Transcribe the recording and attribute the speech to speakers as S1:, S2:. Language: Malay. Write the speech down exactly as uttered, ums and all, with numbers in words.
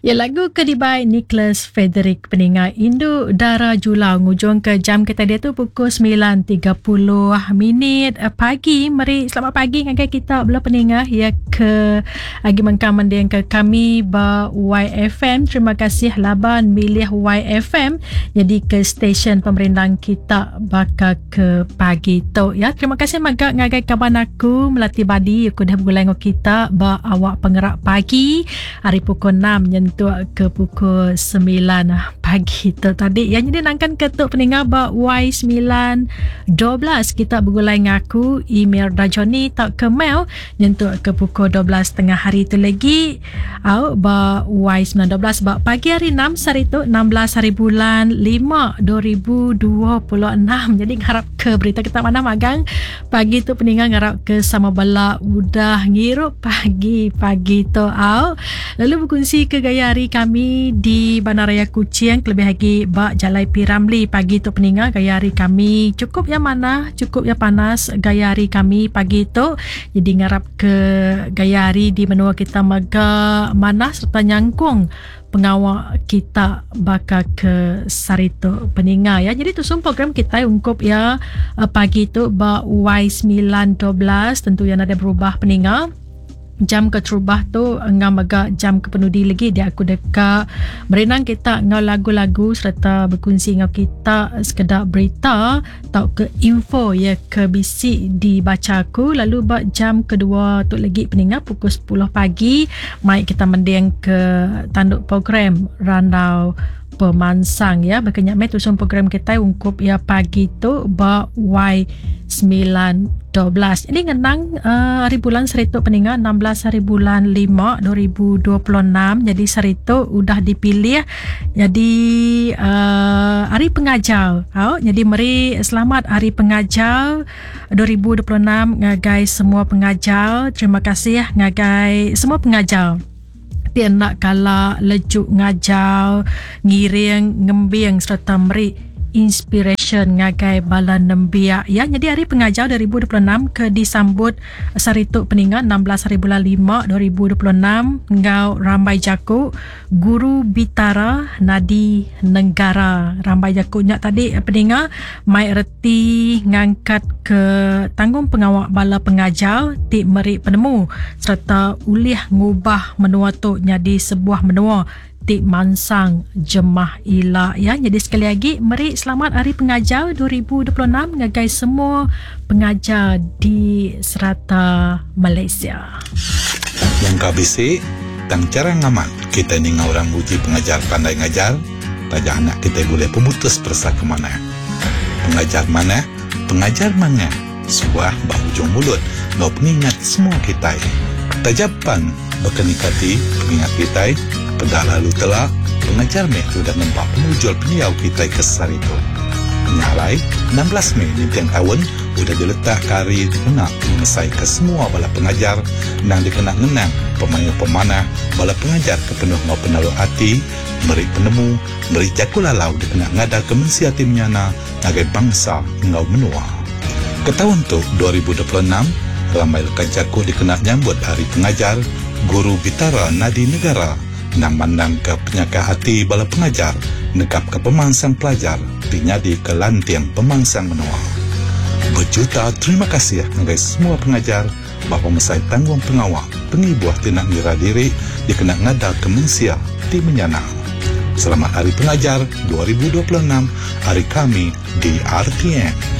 S1: Ya, lagu Kedibai Nicholas Frederick pendengar Indo Dara Julau ngujung ke jam kita dia tu pukul sembilan tiga puluh minit pagi. Mari selamat pagi dengan kita belah pendengar ya ke agi mengkam yang ke kami ba Y F M. Terima kasih laban milih Y F M jadi ke stesen pemerintahan kita baka ke pagi tu ya. Terima kasih magak ngagai kaban aku melati badi aku dah bergulai dengan kita ba awak penggerak pagi hari pukul enam nyentuh ke pukul sembilan pagi tu tadi yang jadi nangkan ketuk pendengar ba Y sembilan dua belas kita bergulai dengan aku email Rajoni tak ke mail nyentuh ke pukul dua belas tengah hari tu lagi au ba Y sembilan dua belas ba pagi hari enam hari tu enam belas hari bulan lima dua ribu dua puluh enam. Jadi harap ke berita kita mana magang pagi tu pendengar ngarap ke sama bala udah ngirup pagi-pagi tu au lalu berkongsi ke gaya hari kami di Bandaraya Kuching lebih lagi bak Jalai P. Ramlee pagi tu pendengar. Gaya hari kami cukup yang mana cukup yang panas gaya hari kami pagi tu. Jadi ngarap ke gaya hari di menua kita maga mana serta nyangkung pengawal kita bakal ke Sarito pendengar ya. Jadi tu semua program kita ungkup ya pagi tu ba Y sembilan dua belas tentu yang ada berubah pendengar. Jam ke terubah tu ngam agak jam ke penudi lagi dia aku dekat berenang kita ngau lagu-lagu serta berkongsi ngau kita sekedar berita atau ke info ya ke bisi dibaca aku. Lalu bak jam kedua tu lagi pendengar pukul sepuluh pagi mai kita mendeng ke tanduk program Randau Pemansang ya. Bakanya mai tu program kita ungkup ya pagi tu ba Y sembilan dua belas. Ini ngenang uh, hari bulan Seritu pendengar enam belas hari bulan lima dua ribu dua puluh enam. Jadi Seritu udah dipilih jadi uh, hari pengajar. Oh, jadi mari selamat hari pengajar dua ribu dua puluh enam ngagai semua pengajar. Terima kasih ngagai semua pengajar. Dia nak kala lejuk ngajar, ngiring, ngembing serta meri inspiration ngagai bala nembiak ya. Jadi hari pengajar dua ribu dua puluh enam ke disambut Sarito pendengar enam belas hari bulan lima dua ribu dua puluh enam ngau rambai jaku guru bitara nadi negara. Rambai jaku nyak tadi pendengar mai reti ngangkat ke tanggung pengawal bala pengajar ti meri penemu serta ulih ngubah menua tu jadi sebuah menua Tik Mansang Jemah Ila ya. Jadi sekali lagi mari selamat hari pengajar dua ribu dua puluh enam ngagai semua pengajar di serata Malaysia.
S2: Yang K B C tang cara ngamat kita ni orang uji pengajar pandai ngajar tajah anak kita boleh pemutus persa ke mana pengajar mana pengajar mana sebuah bahujung mulut lo pengingat semua kita tajapan berkenikati pengingat kita pada lalu telah pengajar Mei sudah nampak penujul peniau kita ke Sarito. Nyalai enam belas Mei nintiang tahun sudah diletak kari nak mengesai ke semua bala pengajar nang dikenak ngenang pemain-pemanah bala pengajar ke penuh mau penalu hati meri penemu meri jakulalau dikenak ngada kemensia timnyana ngagai bangsa ngau menua. Ketahun tu dua ribu dua puluh enam ramai lekan jaku dikenak nyambut hari pengajar guru bitara nadi negara nang mandang ke penyaka hati bala pengajar nekap ke pemangsang pelajar dinyadi ke lantiang pemangsang menua. Berjuta terima kasih ngagai semua pengajar bapa mesai tanggung pengawal pengibuah tindak ngira diri dikenak ngada kemensia di menyana. Selamat hari pengajar dua ribu dua puluh enam hari kami di R T M.